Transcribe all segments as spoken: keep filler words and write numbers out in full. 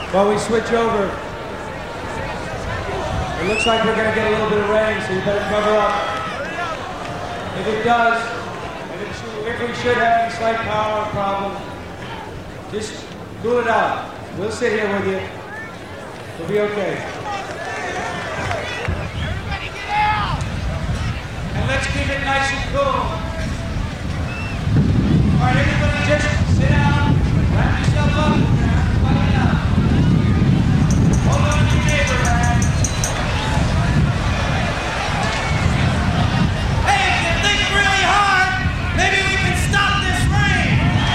While we switch over, it looks like we're going to get a little bit of rain, so you better cover up. If it does, if, it should, if we should have any slight power problem, just cool it out. We'll sit here with you. We'll be okay. Everybody get out! And let's keep it nice and cool. All right, everybody just sit down, wrap yourself up, everybody out. Hold on to your neighbor, man. Hey, if you think really hard, maybe we can stop this rain!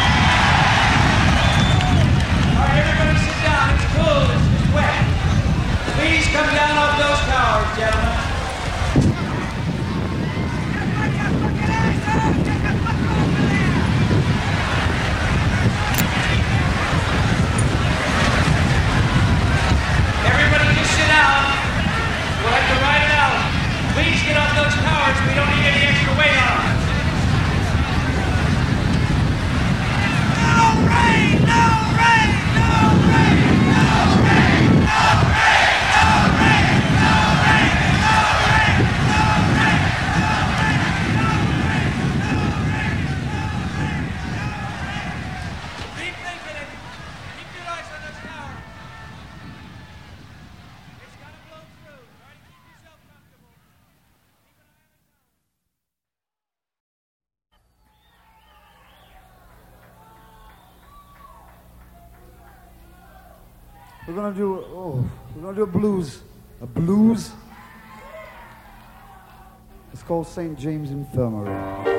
All right, everybody sit down. It's cool. It's just wet. Please come down off those towers, gentlemen. Everybody just sit down. We'll have to ride it out. Please get off those towers. We don't need any extra weight on them. No rain! No rain! No rain! No rain! No rain! No rain! No rain! No rain! No rain! No rain! No rain! No rain! Keep thinking it. Keep your eyes on those towers. It's gotta blow through. Try to keep yourself comfortable. Keep an eye on the We're gonna do oh, we're gonna do a blues, a blues. It's called Saint James Infirmary.